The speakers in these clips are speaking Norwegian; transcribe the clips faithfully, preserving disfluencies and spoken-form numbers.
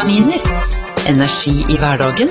trosvitaminer. Energi i hverdagen.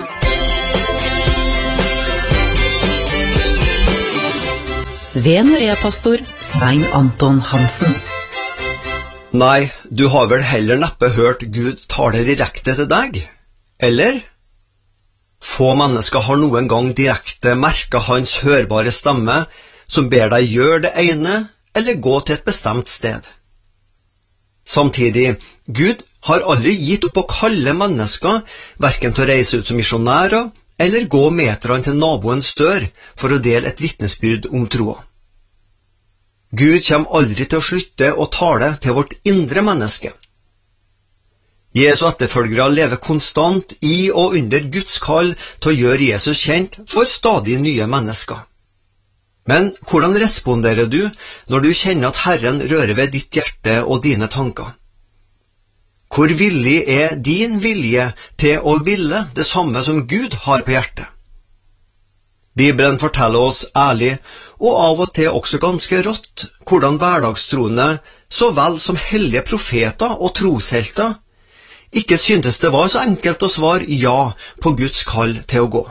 Ved Norea-pastor Svein Anton Hansen. Nei, du har vel heller neppe hørt Gud tale direkte til deg, eller? Få mennesker har noen gang direkte merket hans hørbare stemme, som ber deg gjøre det ene, eller gå til et bestemt sted. Samtidig, Gud har aldri gitt opp å kalle mennesker, hverken til å reise ut som misjonærer, eller gå meterne til naboens dør for å dele et vitnesbyrd om troa. Gud kommer aldri til å slutte å tale til vårt indre menneske. Jesu etterfølgere lever konstant i og under Guds kall til å gjøre Jesus kjent for stadig nye mennesker. Men hvordan responderer du når du kjenner at Herren rører ved ditt hjerte og dine tanker? Hvor villig er din vilje til å ville det samme som Gud har på hjertet? Bibelen forteller oss ærlig, og av og til også ganske rått, hvordan hverdagstroende, så vel som hellige profeter og troshelter, ikke syntes det var så enkelt å svare ja på Guds kall til å gå.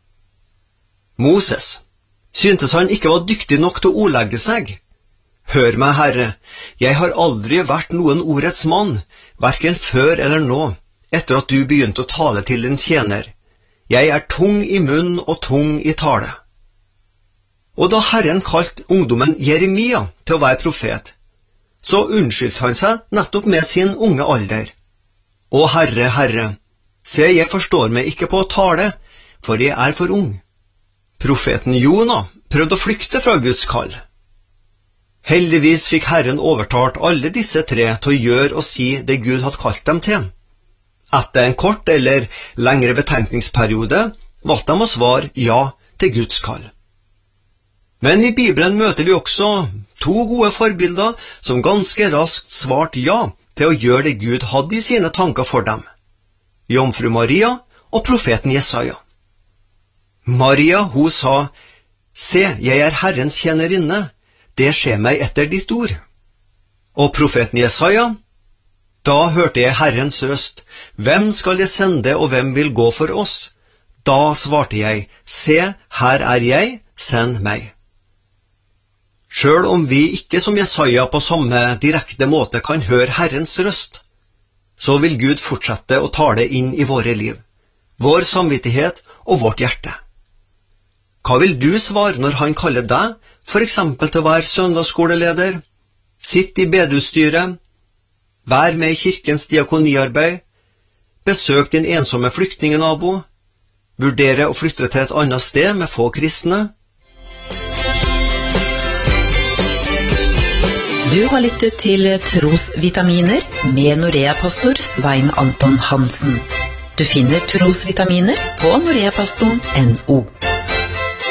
Moses syntes han ikke var dyktig nok til å ordlegge seg. Hør meg, Herre, jeg har aldri vært noen ordets mann, hverken før eller nå, etter at du begynte å tale til din tjener. Jeg er tung i munn og tung i tale. Og da Herren kalte ungdommen Jeremia til å være profet, så unnskyldte han seg nettopp med sin unge alder. Å Herre, Herre, se, jeg forstår meg ikke på å tale, for jeg er for ung. Profeten Jonah prøvde å flykte fra Guds kall. Heldigvis fikk Herren overtalt alle disse tre til å gjøre og si det Gud hadde kalt dem til. Etter en kort eller lengre betenkningsperiode valgte de å svare ja til Guds kall. Men i Bibelen møter vi også to gode forbilder som ganske raskt svarte ja til å gjøre det Gud hadde i sine tanker for dem. Jomfru Maria og profeten Jesaja. Maria, hun sa, «Se, jeg er Herrens tjenerinne, det skjer meg etter ditt ord.» Og profeten Jesaja, «Da hørte jeg Herrens røst, hvem skal jeg sende og hvem vil gå for oss? Da svarte jeg, se, her er jeg, send meg.» Selv om vi ikke som Jesaja på samme direkte måte kan høre Herrens røst, så vil Gud fortsette å tale inn i våre liv, vår samvittighet og vårt hjerte. Hva vil du svare når han kaller deg, for eksempel til å være søndagsskoleleder, sitt i bedehusstyret, vær med i kirkens diakoniarbeid, besøk din ensomme flyktningenabo, vurdere å flytte til et annet sted med få kristne? Du har lyttet til Trosvitaminer med Norea-pastor Svein Anton Hansen. Du finner Trosvitaminer på noreapastoren punktum no.